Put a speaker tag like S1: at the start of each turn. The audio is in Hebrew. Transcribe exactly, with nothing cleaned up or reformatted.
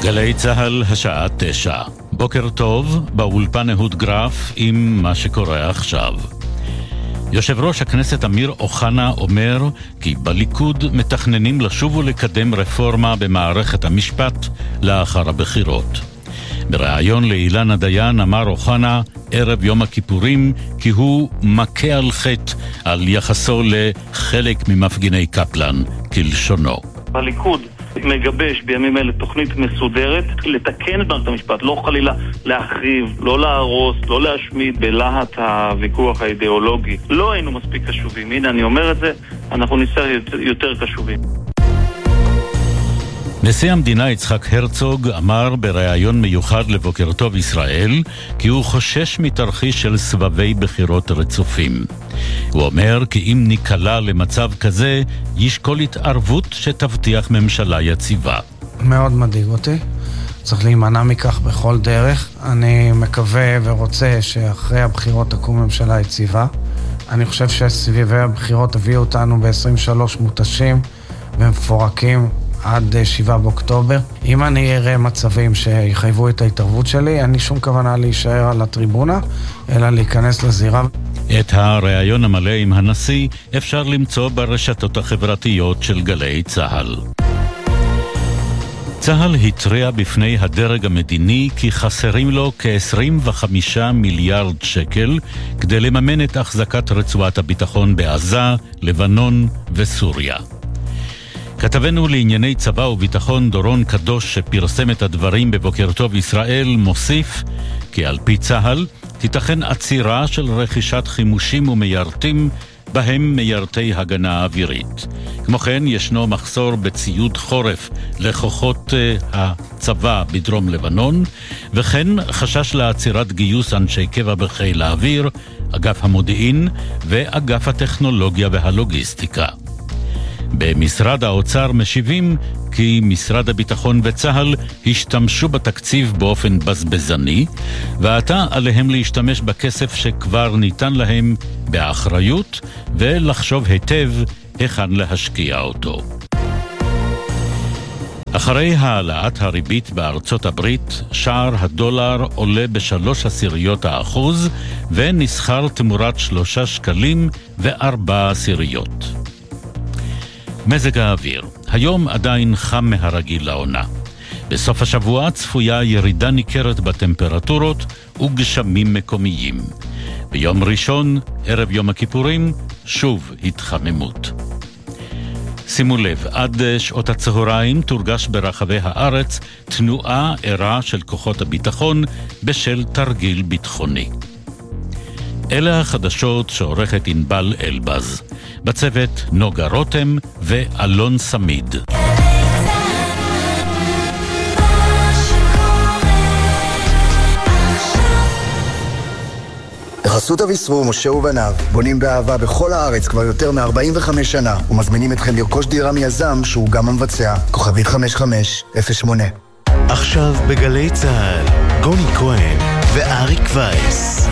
S1: גלי צהל, השעה תשע. בוקר טוב, באולפן אהוד גרף עם מה שקורה עכשיו. יושב ראש הכנסת אמיר אוחנה אומר כי בליכוד מתכננים לשוב ולקדם רפורמה במערכת המשפט לאחר הבחירות. בריאיון לאילנה דיין אמר אוחנה ערב יום הכיפורים כי הוא מכה על חטא על יחסו לחלק ממפגיני קפלן כלשונו.
S2: הליכוד מגבש בימים אלה תוכנית מסודרת לתקן את מערכת המשפט, לא חלילה להחריב, לא להרוס, לא להשמיד בלהט הוויכוח האידיאולוגי. לא היינו מספיק קשובים. הנה אני אומר את זה, אנחנו נצטרך יותר, יותר קשובים.
S1: נשיא המדינה יצחק הרצוג אמר בריאיון מיוחד לבוקר טוב ישראל כי הוא חושש מתרחיש של סבבי בחירות רצופים. הוא אומר כי אם ניקלע למצב כזה ישקול התערבות שתבטיח ממשלה יציבה.
S3: מאוד מדאיג אותי, צריך להימנע מכך בכל דרך. אני מקווה ורוצה שאחרי הבחירות תקום ממשלה יציבה. אני חושב שסביבי הבחירות הביאו אותנו ב-עשרים ושלוש מותשים ומפורקים עד שבעה באוקטובר. אם אני אראה מצבים שיחייבו את ההתערבות שלי, אין לי שום כוונה להישאר על הטריבונה, אלא להיכנס לזירה.
S1: את הריאיון המלא עם הנשיא אפשר למצוא ברשתות החברתיות של גלי צהל. צהל התריע בפני הדרג המדיני כי חסרים לו כ-עשרים וחמישה מיליארד שקל כדי לממן את החזקת רצועת הביטחון בעזה, לבנון וסוריה. כתבנו לענייני צבא וביטחון דורון קדוש שפרסם את הדברים בבוקר טוב ישראל מוסיף כי על פי צהל תיתכן עצירה של רכישת חימושים ומיירטים בהם מיירטי הגנה אווירית. כמו כן ישנו מחסור בציוד חורף לכוחות uh, הצבא בדרום לבנון וכן חשש לעצירת גיוס אנשי קבע בחיל האוויר, אגף המודיעין ואגף הטכנולוגיה והלוגיסטיקה. במשרד האוצר משיבים כי משרד הביטחון וצהל השתמשו בתקציב באופן בזבזני ועתה עליהם להשתמש בכסף שכבר ניתן להם באחריות ולחשוב היטב היכן להשקיע אותו. אחרי העלאת הריבית בארצות הברית, שער הדולר עולה בשלוש עשיריות האחוז ונסחר תמורת שלושה שקלים וארבע עשיריות. מזג האוויר, היום עדיין חם מהרגיל לעונה. בסוף השבוע צפויה ירידה ניכרת בטמפרטורות וגשמים מקומיים. ביום ראשון, ערב יום הכיפורים, שוב התחממות. שימו לב, עד שעות הצהריים תורגש ברחבי הארץ תנועה ערה של כוחות הביטחון בשל תרגיל ביטחוני. אלה החדשות שעורכת ענבל אלבז. בצוות נוגה רותם ואלון סמיד.
S4: בחסות אביסרו, משה ובניו, בונים באהבה בכל הארץ כבר יותר מ-ארבעים וחמש שנה, ומזמינים אתכם לרכוש דירה מיזם שהוא גם המבצע. כוכבית חמש חמש אפס שמונה.
S5: עכשיו בגלי צהל, גוני כהן ואריק וייס.